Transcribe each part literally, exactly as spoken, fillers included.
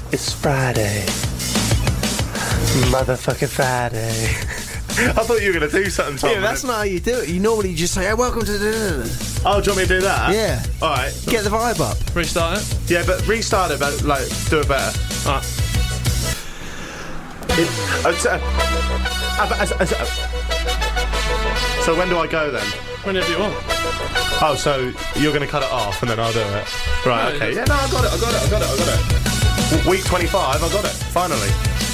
It's Friday. Motherfucking Friday. I thought you were going to do something, Tom. Yeah, that's not how you do it. You normally just say, hey, welcome to the... Oh, do you want me to do that? Yeah. Alright. Get the vibe up. Restart it? Yeah, but restart it, but, like, do it better. Alright. It, uh, so, uh, uh, uh, uh, so when do I go then? Whenever you want. Oh, so you're going to cut it off and then I'll do it. Right, No, okay. it's- Yeah, no, I got it, I got it, I got it, I got it. W- Week twenty-five, I got it, finally.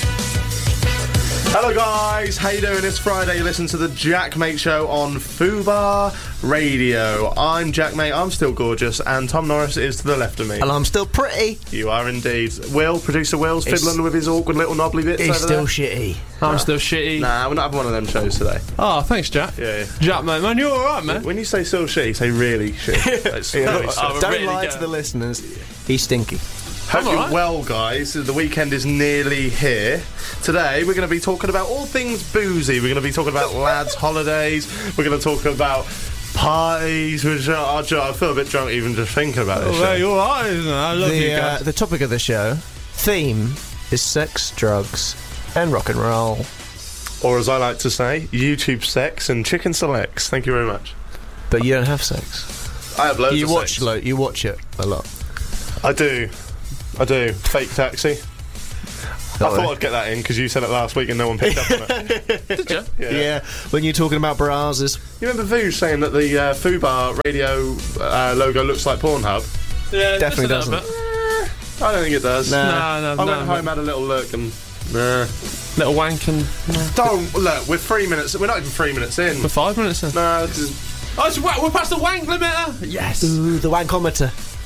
Hello guys, how you doing? It's Friday, you listen to the Jack Mate Show on Fubar Radio. I'm Jack Mate, I'm still gorgeous, and Tom Norris is to the left of me. And I'm still pretty. You are indeed. Will, producer Will's It's- fiddling with his awkward little knobbly bits He's over still there. shitty. I'm still shitty. Nah, we're not having one of them shows today. Oh, thanks, Jack. Yeah, yeah. Jack, mate, man, you're alright, man. When you say still shit, say really shit. It's Yeah, very look, sus. Oh, don't really lie go. to the listeners. He's stinky. Hope you're alright. well, guys. The weekend is nearly here. Today, we're going to be talking about all things boozy. We're going to be talking about lads' holidays. We're going to talk about parties, which are, I feel a bit drunk even just thinking about this. Oh, shit. well, you're alright, isn't it? I love The, you uh, guys. the topic of the show, theme, is sex, drugs, and rock and roll. Or as I like to say, YouTube sex and chicken selects. Thank you very much. But you don't have sex. I have loads You of watch, sex. lo- you watch it a lot. I do. I do. Fake taxi. I Oh, thought I'd get that in because you said it last week and no one picked up on it. Did you? Yeah. Yeah, when you're talking about brazos. You remember Voosh saying that the uh, Fubar radio uh, logo looks like Pornhub? Yeah, Definitely just a doesn't. little bit. I don't think it does. Nah. No, no, I no. went home, had a little look, and nah. Little wank and... Don't look. We're three minutes. We're not even three minutes in. For five minutes then. No, this is, Oh, it's, wa- we're past the wank limiter! Yes! Ooh, the wankometer.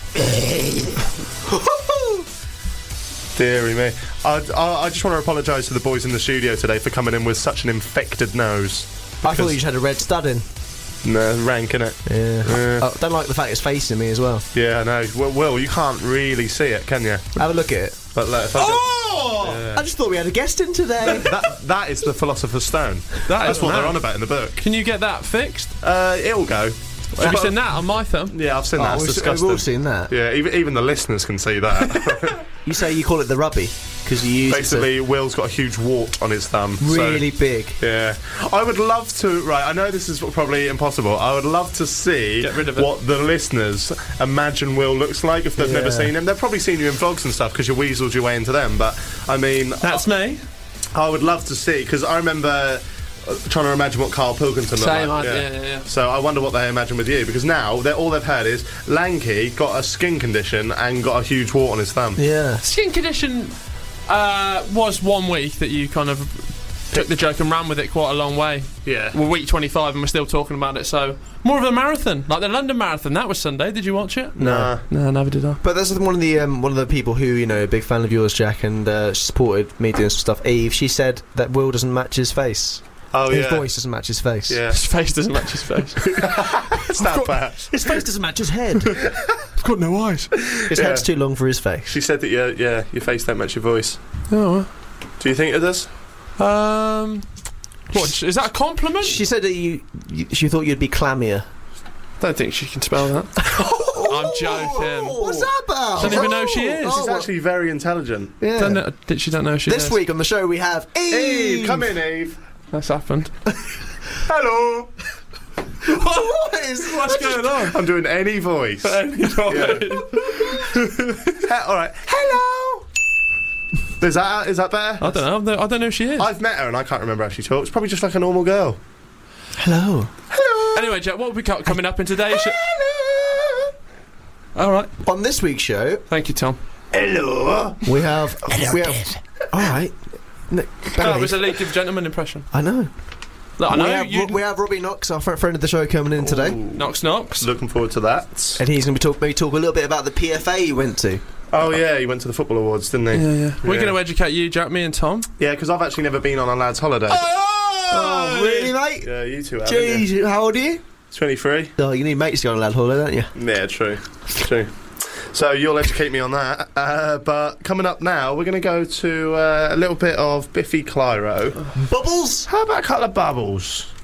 dearie me. I, I, I just want to apologise to the boys in the studio today for coming in with such an infected nose. I thought you just had a red stud in. No, rank, innit? Yeah. Yeah. I don't like the fact it's facing me as well. Yeah, I know. Well, Will, you can't really see it, can you? Have a look at it. But look, if I Oh! I just thought we had a guest in today. go- that that is the Philosopher's Stone. That That's is what mad. they're on about in the book. Can you get that fixed? Uh, it'll go. Have you But- seen that on my thumb? Yeah, I've seen that. Oh, It's we've, disgusting. we've all seen that. Yeah, even even the listeners can see that. You say you call it the rubby because you use Basically, Will's got a huge wart on his thumb. it so- to really big. Yeah, I would love to. Right, I know this is probably impossible. I would love to see Get rid of it. what the listeners imagine Will looks like if they've Yeah. never seen him. They've probably seen you in vlogs and stuff because you weaseled your way into them. But I mean, That's me. I would love to see because I remember uh, trying to imagine what Carl Pilkington looked Same, like. I- yeah, yeah, yeah. So I wonder what they imagine with you because now they're, all they've heard is lanky, got a skin condition, and got a huge wart on his thumb. Yeah. Skin condition uh, was one week that you kind of took the joke and ran with it quite a long way. Yeah. We're week twenty-five and we're still talking about it, so more of a marathon, like the London Marathon. That was Sunday. Did you watch it? Nah. No, never did I. But that's one of the um, one of the people who, you know, a big fan of yours, Jack, and uh, supported me doing some stuff. Eve, she said that Will doesn't match his face. Oh his yeah. voice doesn't match his face. Yeah. His face doesn't match his face. It's that bad. His face doesn't match his head. He's got no eyes. His Yeah. head's too long for his face. She said that yeah, yeah, your face don't match your voice. Oh. Do you think it does? well. Um. What is that a compliment? She said that you, you she thought you'd be clammier. Don't think she can spell that. I'm joking. What's that about? Don't even know who she is. She's actually very intelligent. Yeah. Don't know, did she don't know who she This is. week on the show we have Eve. Eve, come in, Eve. That's happened. Hello. What is What's going on? I'm doing any voice. He- all right. Hello. Is that is that better? I don't know. I don't know who she is. I've met her and I can't remember how she talks. Probably just like a normal girl. Hello. Hello. Anyway, Jack, what will be co- coming up in today's show? Hello. All right. On this week's show, Thank you, Tom. Hello. we have we have. All right. No, That was a League of Gentlemen impression. I know. Look, I know we, have, you. we have Robbie Knox, our fr- friend of the show, coming in today, Knox, Knox. Looking forward to that. and he's going to be talk, maybe talk a little bit about the P F A he went to. Oh yeah, he went to the football awards, didn't he? Yeah, yeah. We're Yeah. going to educate you, Jack, me, and Tom. Yeah, because I've actually never been on a lad's holiday. Oh, really, mate? Yeah, you two have. haven't you? Jeez, how old are you? twenty-three. Oh, you need mates to go on a lad holiday, don't you? Yeah, true. True. So you'll educate me on that. Uh, but coming up now, we're going to go to uh, a little bit of Biffy Clyro. Bubbles. How about a couple of bubbles?